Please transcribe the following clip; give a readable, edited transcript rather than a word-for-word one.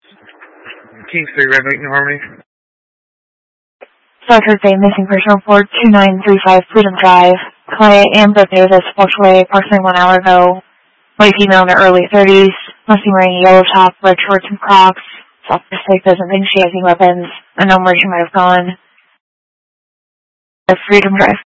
King 3 Red Wing Harmony. South Thursday, missing person report 2935 Freedom Drive. Client Amber Davis walked away approximately 1 hour ago. White female in her early 30s, must be wearing a yellow top, red shorts, and Crocs. Suspect doesn't think she has any weapons. I know where she might have gone. Freedom Drive.